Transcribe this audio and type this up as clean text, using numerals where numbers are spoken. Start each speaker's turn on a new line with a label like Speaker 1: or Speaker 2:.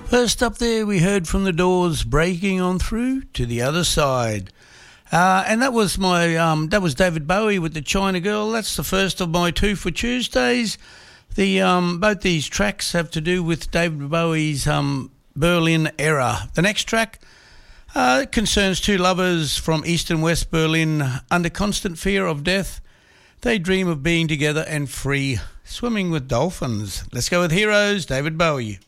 Speaker 1: First up there, we heard from the Doors, Breaking On Through to the Other Side. And that was that was David Bowie with the China Girl. That's the first of my two for Tuesdays. Both these tracks have to do with David Bowie's Berlin era. The next track concerns two lovers from East and West Berlin under constant fear of death. They dream of being together and free, swimming with dolphins. Let's go with Heroes, David Bowie.